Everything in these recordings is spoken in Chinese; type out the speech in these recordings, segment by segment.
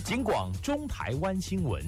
警广中台湾新闻。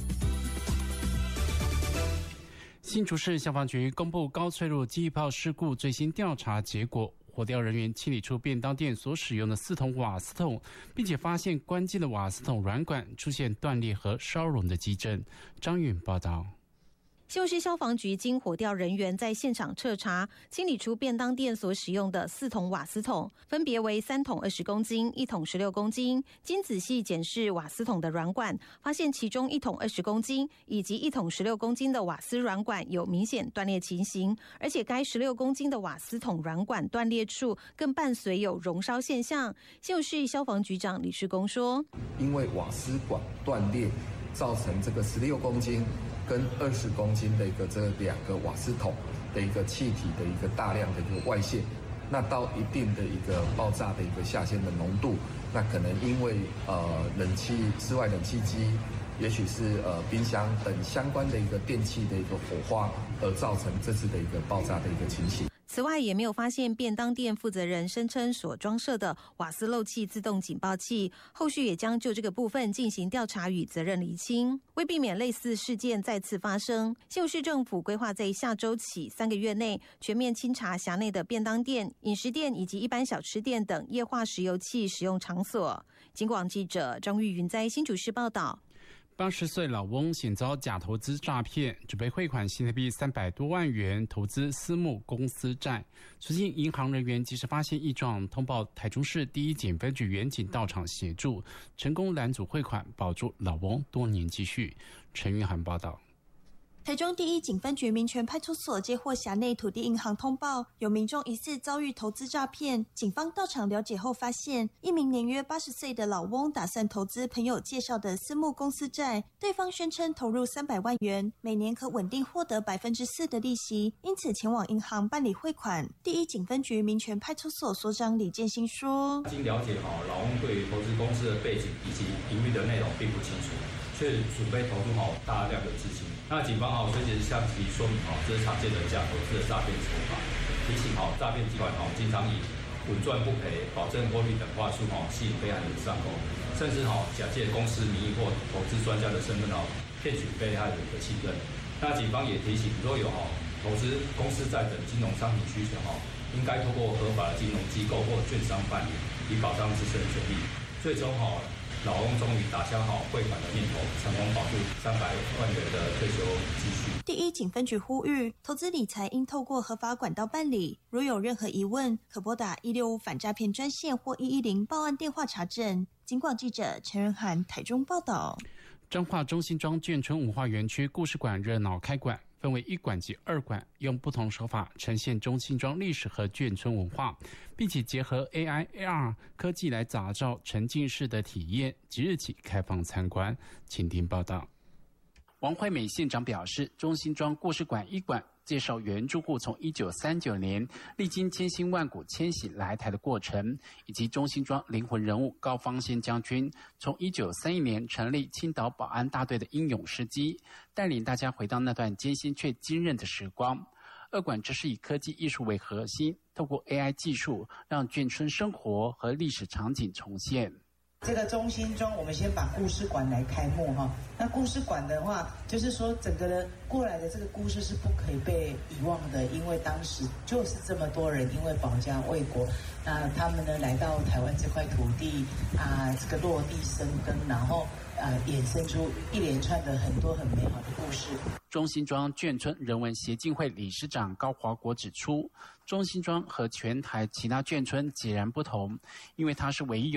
新竹市消防局公布高脆弱机炮事故最新调查结果，火调人员清理出便当店所使用的4桶瓦斯桶，并且发现关机的瓦斯桶软管出现断裂和烧熔的迹象。张允报道。 新竹市消防局经火调人员在现场彻查，清理出便当店所使用的4桶瓦斯桶，分别为3桶20公斤、1桶16公斤。经仔细检视瓦斯桶的软管，发现其中1桶20公斤以及1桶16公斤的瓦斯软管有明显断裂情形，而且该16公斤的瓦斯桶软管断裂处更伴随有熔烧现象。新竹市消防局长李世公说：“ 因为瓦斯管断裂，造成这个16公斤。”跟20公斤的这2个瓦斯桶的一个气体的一个大量的一个外泄，那到一定的一个爆炸的一个下限的浓度，那可能因为室外冷气机，也许是冰箱等相关的一个电器的一个火花，而造成这次的一个爆炸的一个情形。 此外，也没有发现便当店负责人声称所装设的瓦斯漏气自动警报器，后续也将就这个部分进行调查与责任厘清。为避免类似事件再次发生，新竹市政府规划在下周起3个月内全面清查辖内的便当店、饮食店以及一般小吃店等液化石油气使用场所。警广记者张玉云在新竹市报道。 80岁老翁险遭假投资诈骗，准备汇款新台币300多万元投资私募公司债。所幸银行人员及时发现异状，通报台中市第一警分局员警到场协助，成功拦阻汇款，保住老翁多年积蓄。陈玉涵报道。 台中第一警分局民权派出所接获辖内土地银行通报，有民众疑似遭遇投资诈骗。警方到场了解后发现，一名年约80岁的老翁打算投资朋友介绍的私募公司债，对方宣称投入300万元，每年可稳定获得4%的利息，因此前往银行办理汇款。第一警分局民权派出所所长李建新说：“ 经了解，老翁对于投资公司的背景以及营运的内容并不清楚，却准备投入大量的资金。那警方随即向其说明这是常见的假投资的诈骗手法，提醒诈骗集团经常以稳赚不赔、保证获利等话术吸引被害人上钩，甚至假借公司名义或投资专家的身份骗取被害人的信任。那警方也提醒，若有投资公司债等金融商品需求应该透过合法的金融机构或券商办理，以保障自身的权利。最终老翁终于打消汇款的念头，成功保住300万元的退休积蓄。 第一警分局呼吁，投资理财应透过合法管道办理。如有任何疑问，可拨打165反诈骗专线或110报案电话查证。警广记者陈仁涵台中报道。 彰化中心庄眷村文化园区故事馆热闹开馆，分为1馆及2馆，用不同手法呈现中心庄历史和眷村文化，并且结合 AI、AR 科技来打造沉浸式的体验。即日起开放参观，请听报道。王惠美县长表示，中心庄故事馆1馆介绍原住户从1939年历经千辛万苦迁徙来台的过程，以及中心庄灵魂人物高方先将军从1931年成立青岛保安大队的英勇事迹，带领大家回到那段艰辛却坚韧的时光。2馆这是以科技艺术为核心，透过 AI 技术让眷村生活和历史场景重现。 这个中心庄，我们先把故事馆来开幕那故事馆的话，就是说整个的过来的这个故事是不可以被遗忘的，因为当时就是这么多人因为保家卫国，那他们呢来到台湾这块土地这个落地生根，然后衍生出一连串的很多很美好的故事。 中心庄眷村人文协进会理事长高华国指出，中心庄和全台其他眷村截然不同，因为它是唯一